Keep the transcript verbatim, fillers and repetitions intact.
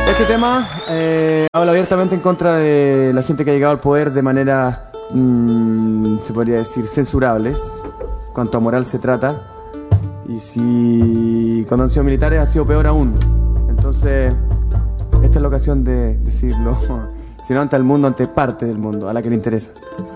Este tema eh, habla abiertamente en contra de la gente que ha llegado al poder de maneras, mmm, se podría decir, censurables, cuanto a moral se trata. Y si cuando han sido militares ha sido peor aún. Entonces, esta es la ocasión de decirlo, si no ante el mundo, ante parte del mundo, a la que le interesa.